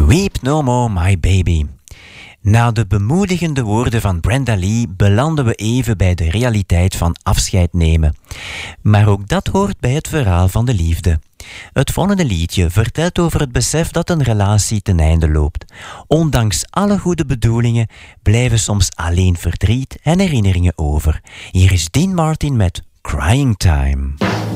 Weep no more, my baby. Na de bemoedigende woorden van Brenda Lee belanden we even bij de realiteit van afscheid nemen. Maar ook dat hoort bij het verhaal van de liefde. Het volgende liedje vertelt over het besef dat een relatie ten einde loopt. Ondanks alle goede bedoelingen blijven soms alleen verdriet en herinneringen over. Hier is Dean Martin met Crying Time.